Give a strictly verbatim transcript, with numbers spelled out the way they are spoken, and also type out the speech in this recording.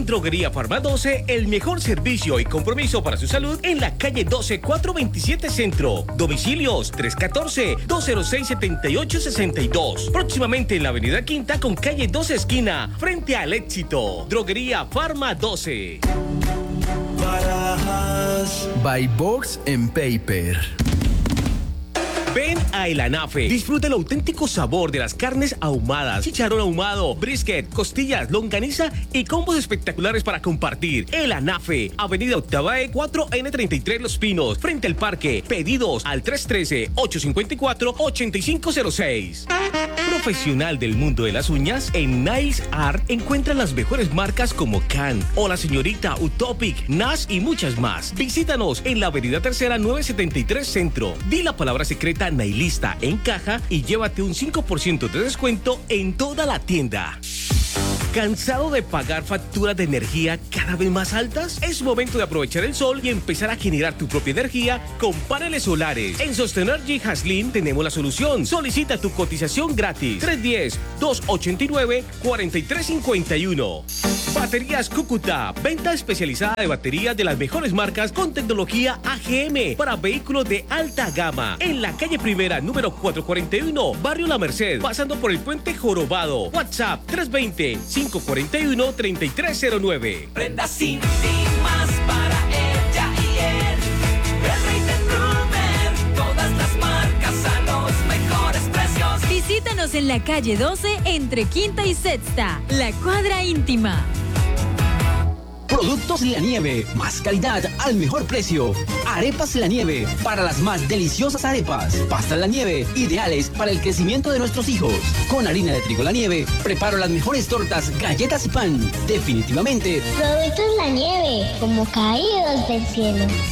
En Droguería Farma doce, el mejor servicio y compromiso para su salud en la calle doce, cuatrocientos veintisiete Centro. Domicilios tres uno cuatro, dos cero seis, siete ocho seis dos. Próximamente en la avenida Quinta con calle doce esquina, frente al Éxito. Droguería Farma doce. By Box and Paper. Ven a El Anafe. Disfruta el auténtico sabor de las carnes ahumadas, chicharrón ahumado, brisket, costillas, longaniza y combos espectaculares para compartir. El Anafe, Avenida Octava E, cuatro ene treinta y tres Los Pinos, frente al parque. Pedidos al tres uno tres, ocho cinco cuatro, ocho cinco cero seis. Profesional del mundo de las uñas, en Nails Art encuentra las mejores marcas como Can o la señorita Utopic, Nash y muchas más. Visítanos en la Avenida Tercera novecientos setenta y tres Centro. Di la palabra secreta Nailista en caja y llévate un cinco por ciento de descuento en toda la tienda. ¿Cansado de pagar facturas de energía cada vez más altas? Es momento de aprovechar el sol y empezar a generar tu propia energía con paneles solares. En Sostenergy Haslin tenemos la solución. Solicita tu cotización gratis. tres uno cero, dos ocho nueve, cuatro tres cinco uno. Baterías Cúcuta. Venta especializada de baterías de las mejores marcas con tecnología A G M para vehículos de alta gama. En la calle Primera, número cuatrocientos cuarenta y uno, Barrio La Merced, pasando por el Puente Jorobado. WhatsApp tres dos cero, cinco cuatro uno, tres tres cero nueve. Prenda sin más para ella y él. El rey de Rumer. Todas las marcas a los mejores precios. Visítanos en la calle doce entre Quinta y Sexta. La Cuadra Íntima. Productos La Nieve, más calidad al mejor precio. Arepas La Nieve, para las más deliciosas arepas. Pastas La Nieve, ideales para el crecimiento de nuestros hijos. Con harina de trigo La Nieve, preparo las mejores tortas, galletas y pan. Definitivamente, Productos La Nieve, como caídos del cielo.